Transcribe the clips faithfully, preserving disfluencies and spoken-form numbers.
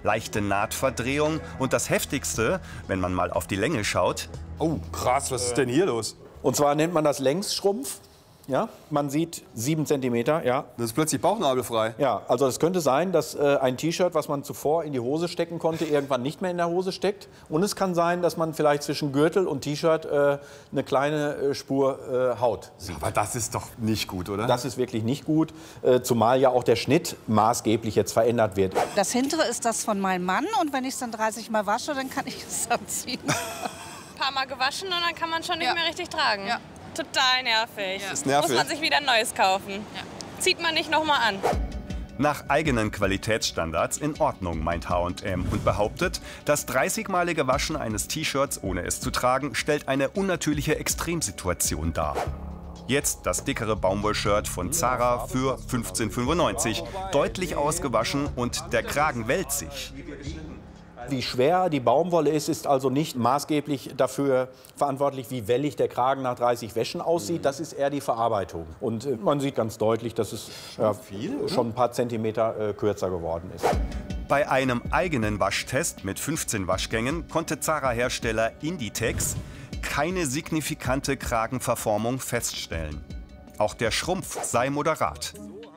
leichte Nahtverdrehung und das Heftigste, wenn man mal auf die Länge schaut. Oh, krass, was ist denn hier los? Und zwar nennt man das Längsschrumpf. Ja, man sieht sieben Zentimeter. Ja. Das ist plötzlich bauchnabelfrei. Ja, also es könnte sein, dass äh, ein T-Shirt, was man zuvor in die Hose stecken konnte, irgendwann nicht mehr in der Hose steckt. Und es kann sein, dass man vielleicht zwischen Gürtel und T-Shirt äh, eine kleine äh, Spur äh, Haut sieht. Aber das ist doch nicht gut, oder? Das ist wirklich nicht gut, äh, zumal ja auch der Schnitt maßgeblich jetzt verändert wird. Das hintere ist das von meinem Mann und wenn ich es dann dreißig Mal wasche, dann kann ich es anziehen. Ein paar Mal gewaschen und dann kann man schon nicht Ja. mehr richtig tragen. Ja. Total nervig. Das ist nervig. Muss man sich wieder ein neues kaufen. Ja. Zieht man nicht noch mal an. Nach eigenen Qualitätsstandards in Ordnung, meint H und M und behauptet, das dreißigmalige Waschen eines T-Shirts, ohne es zu tragen, stellt eine unnatürliche Extremsituation dar. Jetzt das dickere Baumwollshirt von Zara für fünfzehn fünfundneunzig. Deutlich ausgewaschen und der Kragen wälzt sich. Wie schwer die Baumwolle ist, ist also nicht maßgeblich dafür verantwortlich, wie wellig der Kragen nach dreißig Wäschen aussieht. Das ist eher die Verarbeitung. Und äh, man sieht ganz deutlich, dass es äh, viel, schon ein paar Zentimeter äh, kürzer geworden ist. Bei einem eigenen Waschtest mit fünfzehn Waschgängen konnte Zara-Hersteller Inditex keine signifikante Kragenverformung feststellen. Auch der Schrumpf sei moderat.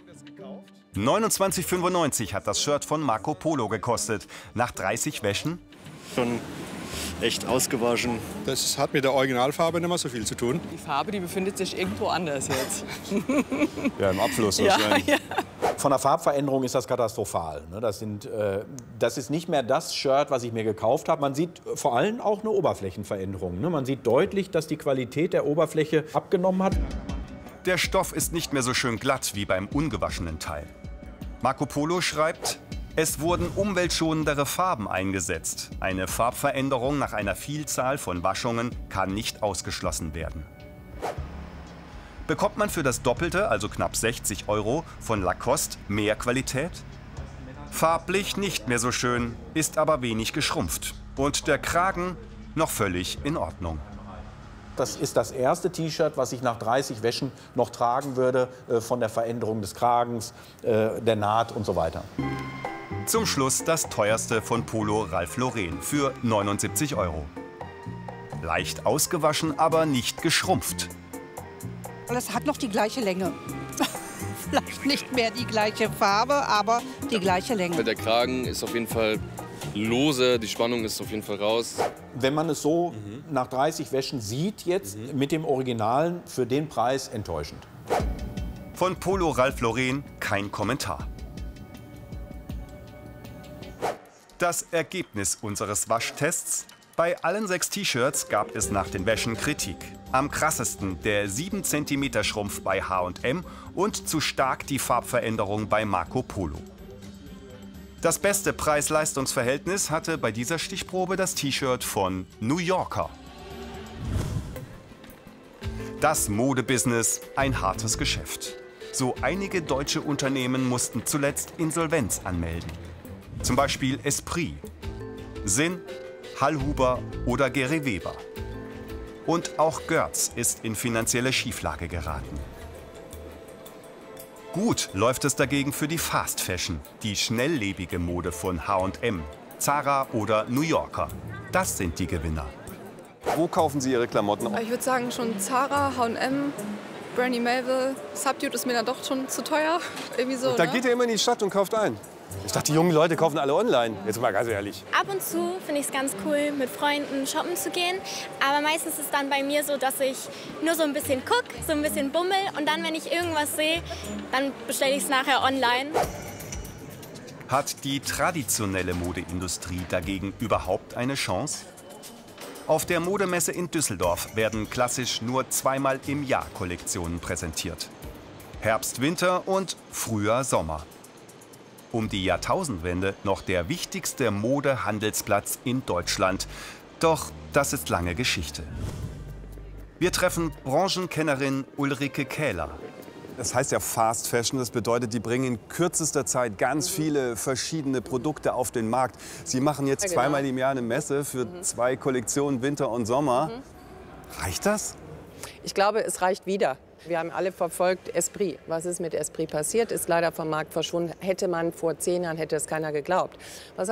neunundzwanzig fünfundneunzig hat das Shirt von Marco Polo gekostet. Nach dreißig Wäschen? Schon echt ausgewaschen. Das hat mit der Originalfarbe nicht mehr so viel zu tun. Die Farbe, die befindet sich irgendwo anders jetzt. Ja, im Abfluss Ja, wahrscheinlich. ja. Von der Farbveränderung ist das katastrophal. Das, sind, äh, das ist nicht mehr das Shirt, was ich mir gekauft habe. Man sieht vor allem auch eine Oberflächenveränderung. Man sieht deutlich, dass die Qualität der Oberfläche abgenommen hat. Der Stoff ist nicht mehr so schön glatt wie beim ungewaschenen Teil. Marco Polo schreibt, es wurden umweltschonendere Farben eingesetzt. Eine Farbveränderung nach einer Vielzahl von Waschungen kann nicht ausgeschlossen werden. Bekommt man für das Doppelte, also knapp sechzig Euro, von Lacoste mehr Qualität? Farblich nicht mehr so schön, ist aber wenig geschrumpft. Und der Kragen noch völlig in Ordnung. Das ist das erste T-Shirt, was ich nach dreißig Wäschen noch tragen würde, äh, von der Veränderung des Kragens, äh, der Naht und so weiter. Zum Schluss das teuerste von Polo Ralph Lauren für neunundsiebzig Euro. Leicht ausgewaschen, aber nicht geschrumpft. Es hat noch die gleiche Länge. Vielleicht nicht mehr die gleiche Farbe, aber die gleiche Länge. Der Kragen ist auf jeden Fall lose, die Spannung ist auf jeden Fall raus. Wenn man es so mhm. nach dreißig Wäschen sieht, jetzt mhm. mit dem Originalen, für den Preis enttäuschend. Von Polo Ralph Lauren kein Kommentar. Das Ergebnis unseres Waschtests: Bei allen sechs T-Shirts gab es nach den Wäschen Kritik. Am krassesten der sieben Zentimeter Schrumpf bei H und M und zu stark die Farbveränderung bei Marco Polo. Das beste Preis-Leistungs-Verhältnis hatte bei dieser Stichprobe das T-Shirt von New Yorker. Das Modebusiness, ein hartes Geschäft. So einige deutsche Unternehmen mussten zuletzt Insolvenz anmelden. Zum Beispiel Esprit, Sinn, Hallhuber oder Gary Weber. Und auch Görz ist in finanzielle Schieflage geraten. Gut läuft es dagegen für die Fast Fashion, die schnelllebige Mode von H und M, Zara oder New Yorker. Das sind die Gewinner. Wo kaufen Sie Ihre Klamotten? Ich würde sagen schon Zara, H und M, Brandy Melville. Subdued ist mir dann doch schon zu teuer. Irgendwie so, Und da ne? geht ihr immer in die Stadt und kauft ein. Ich dachte, die jungen Leute kaufen alle online. Jetzt mal ganz ehrlich. Ab und zu finde ich es ganz cool, mit Freunden shoppen zu gehen. Aber meistens ist es dann bei mir so, dass ich nur so ein bisschen gucke, so ein bisschen bummel. Und dann, wenn ich irgendwas sehe, dann bestelle ich es nachher online. Hat die traditionelle Modeindustrie dagegen überhaupt eine Chance? Auf der Modemesse in Düsseldorf werden klassisch nur zweimal im Jahr Kollektionen präsentiert. Herbst, Winter und Frühjahr, Sommer. Um die Jahrtausendwende noch der wichtigste Modehandelsplatz in Deutschland. Doch das ist lange Geschichte. Wir treffen Branchenkennerin Ulrike Kähler. Das heißt ja Fast Fashion, das bedeutet, die bringen in kürzester Zeit ganz viele verschiedene Produkte auf den Markt. Sie machen jetzt Ja, genau. zweimal im Jahr eine Messe für mhm. zwei Kollektionen, Winter und Sommer. Mhm. Reicht das? Ich glaube, es reicht wieder. Wir haben alle verfolgt Esprit. Was ist mit Esprit passiert? Ist leider vom Markt verschwunden. Hätte man vor zehn Jahren, hätte es keiner geglaubt. Was